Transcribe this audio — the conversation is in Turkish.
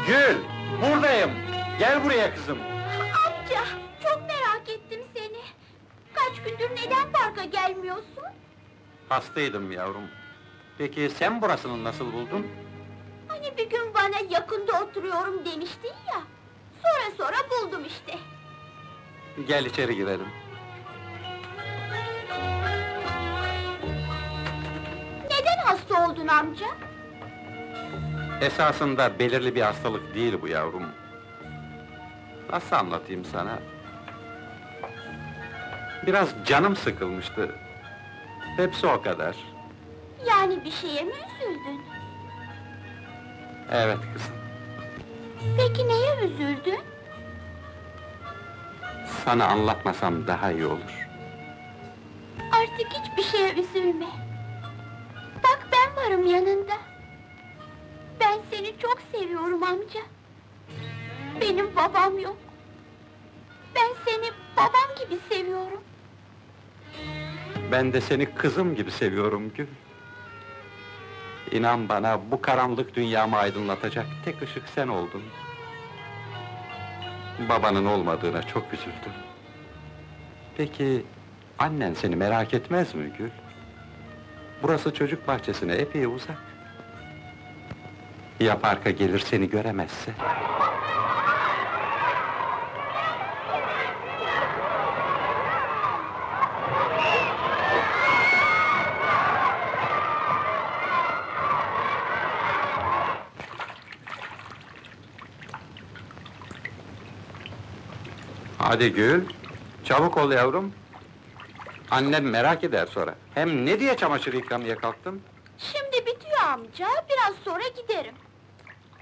Gül, buradayım. Gel buraya kızım. Amca, çok merak ettim seni. Kaç gündür neden parka gelmiyorsun? Hastaydım yavrum. Peki sen burasını nasıl buldun? Hani bir gün bana yakında oturuyorum demiştin ya. Sonra buldum işte. Gel içeri girelim. Neden hasta oldun amca? Esasında belirli bir hastalık değil bu yavrum. Nasıl anlatayım sana? Biraz canım sıkılmıştı. Hepsi o kadar. Yani bir şeye mi üzüldün? Evet kızım. Peki neye üzüldün? Sana anlatmasam daha iyi olur. Artık hiçbir şeye üzülme. Bak ben varım yanında. Ben seni çok seviyorum amca. Benim babam yok. Ben seni babam gibi seviyorum. Ben de seni kızım gibi seviyorum Gül. İnan bana, bu karanlık dünyamı aydınlatacak tek ışık sen oldun. Babanın olmadığına çok üzüldüm. Peki, annen seni merak etmez mi Gül? Burası çocuk bahçesine epey uzak. Ya parka gelir seni göremezse? Hadi Gül, çabuk ol yavrum. Annem merak eder sonra. Hem ne diye çamaşır yıkamaya kalktın? Şimdi bitiyor amca, biraz sonra giderim.